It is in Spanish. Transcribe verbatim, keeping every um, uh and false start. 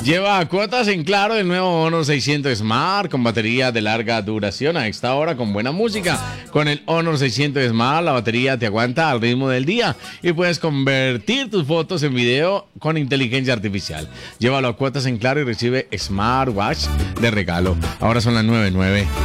Lleva a cuotas en Claro el nuevo Honor seiscientos Smart con batería de larga duración a esta hora con buena música. Con el Honor seiscientos Smart la batería te aguanta al ritmo del día y puedes convertir tus fotos en video con inteligencia artificial. Llévalo a cuotas en Claro y recibe Smartwatch de regalo. Ahora son las nueve nueve.